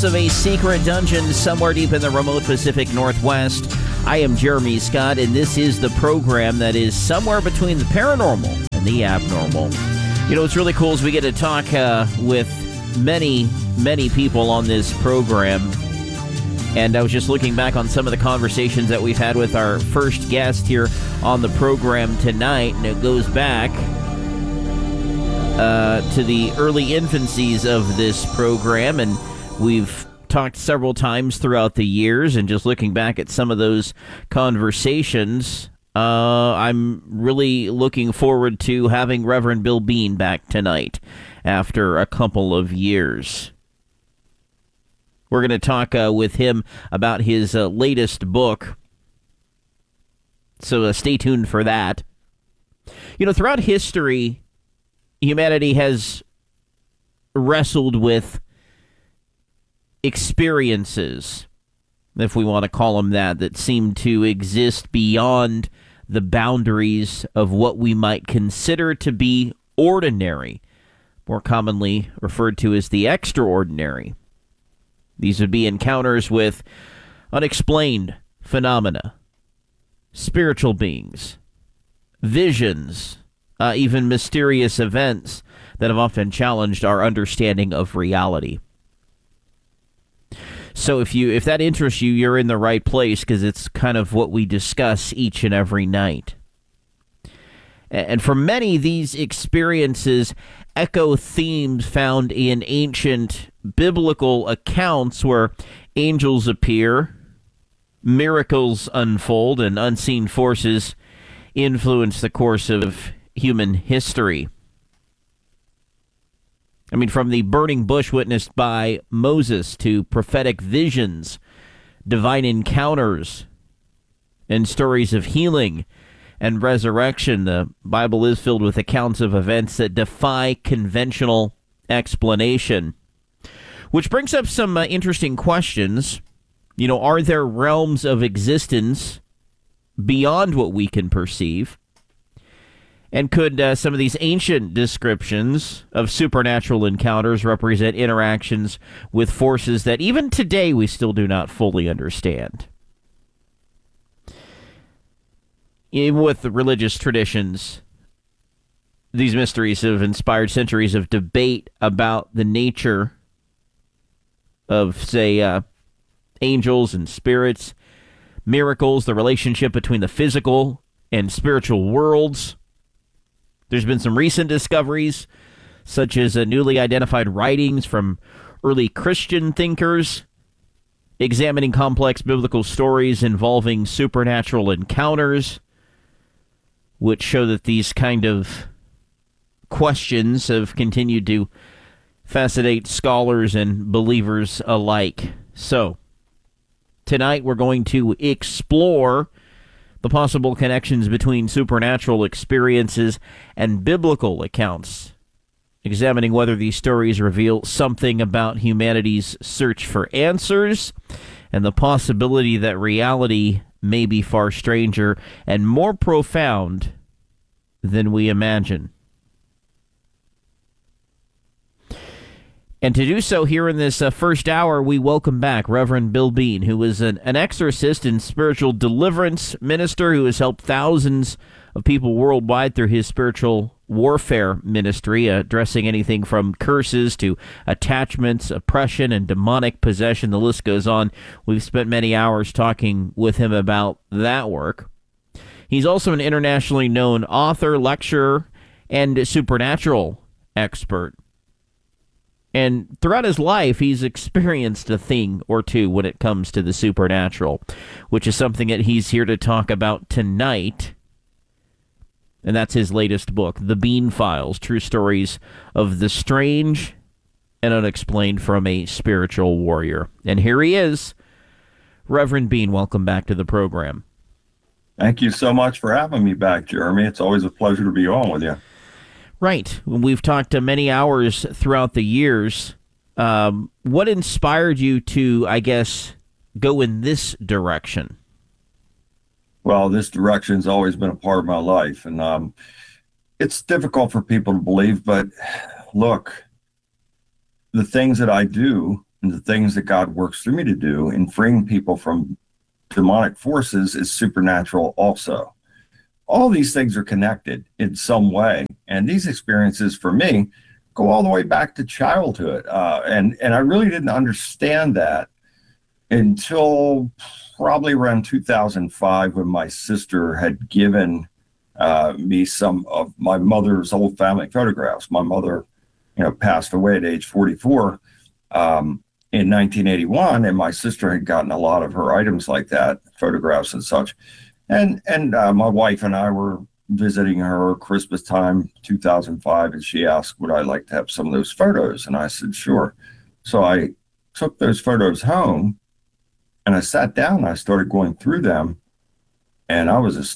depths of a secret dungeon somewhere deep in the remote Pacific Northwest. I am Jeremy Scott, and this is the program that is somewhere between the paranormal and the abnormal. You know, what's really cool is we get to talk with many people on this program. And I was just looking back on some of the conversations that we've had with our first guest here on the program tonight, and it goes back to the early infancies of this program, and we've talked several times throughout the years, and just looking back at some of those conversations, I'm really looking forward to having Reverend Bill Bean back tonight after a couple of years. We're going to talk with him about his latest book, so stay tuned for that. You know, throughout history, humanity has wrestled with experiences, if we want to call them that seem to exist beyond the boundaries of what we might consider to be ordinary, more commonly referred to as the extraordinary. These would be encounters with unexplained phenomena, spiritual beings, visions, even mysterious events that have often challenged our understanding of reality. So if that interests you, you're in the right place, because it's kind of what we discuss each and every night. And for many, these experiences echo themes found in ancient biblical accounts where angels appear, miracles unfold, and unseen forces influence the course of human history. I mean, from the burning bush witnessed by Moses to prophetic visions, divine encounters, and stories of healing and resurrection, the Bible is filled with accounts of events that defy conventional explanation. Which brings up some interesting questions. You know, are there realms of existence beyond what we can perceive? And could some of these ancient descriptions of supernatural encounters represent interactions with forces that even today we still do not fully understand? Even with the religious traditions, these mysteries have inspired centuries of debate about the nature of, say, angels and spirits, miracles, the relationship between the physical and spiritual worlds. There's been some recent discoveries, such as newly identified writings from early Christian thinkers examining complex biblical stories involving supernatural encounters, which show that these kind of questions have continued to fascinate scholars and believers alike. So, tonight we're going to explore the possible connections between supernatural experiences and biblical accounts, examining whether these stories reveal something about humanity's search for answers and the possibility that reality may be far stranger and more profound than we imagine. And to do so here in this first hour, we welcome back Reverend Bill Bean, who is an exorcist and spiritual deliverance minister who has helped thousands of people worldwide through his spiritual warfare ministry, addressing anything from curses to attachments, oppression, and demonic possession. The list goes on. We've spent many hours talking with him about that work. He's also an internationally known author, lecturer, and supernatural expert. And throughout his life, he's experienced a thing or two when it comes to the supernatural, which is something that he's here to talk about tonight. And that's his latest book, The Bean Files, True Stories of the Strange and Unexplained from a Spiritual Warrior. And here he is. Reverend Bean, welcome back to the program. Thank you so much for having me back, Jeremy. It's always a pleasure to be on with you. Right. We've talked many hours throughout the years. What inspired you to, I guess, go in this direction? Well, this direction's always been a part of my life, and it's difficult for people to believe, but look, the things that I do and the things that God works through me to do in freeing people from demonic forces is supernatural also. All these things are connected in some way. And these experiences for me go all the way back to childhood. And I really didn't understand that until probably around 2005 when my sister had given me some of my mother's old family photographs. My mother, passed away at age 44 in 1981, and my sister had gotten a lot of her items like that, photographs and such. And my wife and I were visiting her Christmas time 2005, and she asked, would I like to have some of those photos? And I said, sure. So I took those photos home and I sat down and I started going through them, and I was